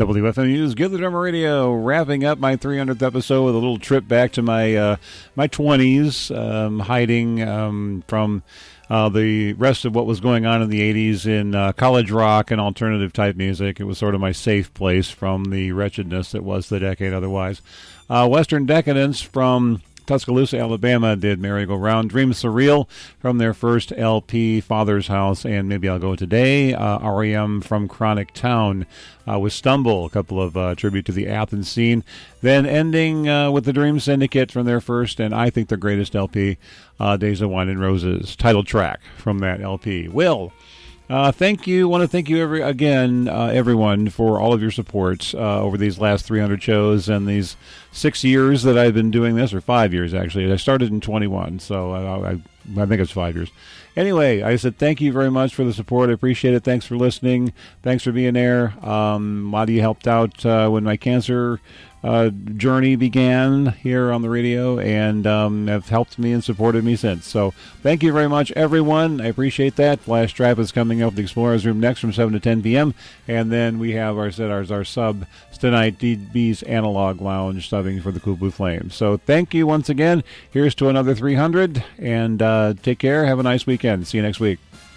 WFMU's Give the Drummer Radio, wrapping up my 300th episode with a little trip back to my 20s, hiding from the rest of what was going on in the 80s in college rock and alternative type music. It was sort of my safe place from the wretchedness that was the decade otherwise. Western Decadence from Tuscaloosa, Alabama did Merry-Go-Round. Dream Surreal from their first LP, Father's House, and Maybe I'll Go Today. REM from Chronic Town with Stumble, a couple of tribute to the Athens scene. Then ending with the Dream Syndicate from their first, and I think their greatest LP, Days of Wine and Roses, title track from that LP. Will, thank you. Want to thank you everyone, for all of your support over these last 300 shows and these 6 years that I've been doing this, or 5 years actually. I started in 21, so I think it's 5 years. Anyway, I said thank you very much for the support. I appreciate it. Thanks for listening. Thanks for being there. A lot of you helped out when my cancer journey began here on the radio, and have helped me and supported me since. So thank you very much, everyone. I appreciate that. Flash Trap is coming up with the Explorers Room next from 7 to 10 p.m. And then we have our sub tonight, DB's Analog Lounge, subbing for the Cool Blue Flames. So thank you once again. Here's to another 300, and take care. Have a nice weekend. See you next week.